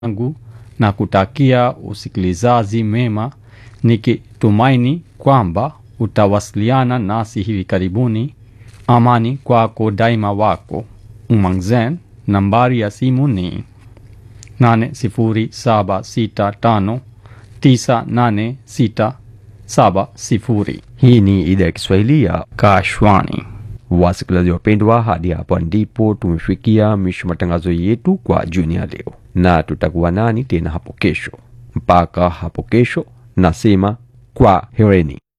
yangu na kutakia usikilizaji mema, nikitumaini kwamba utawasiliana nasi hivi karibuni. Amani kwako daima, wako Umangzen. Nambari ya simu ni 80765986670. Hii ni idhaa ya Kiswahili ya Kashwani. Wasikilizaji wapendwa, hadi hapa ndipo tumefikia mwisho matangazo yetu kwa jioni ya leo, na tutakuwa nani tena hapo kesho. Mpaka hapo kesho, nasema kwa hereni.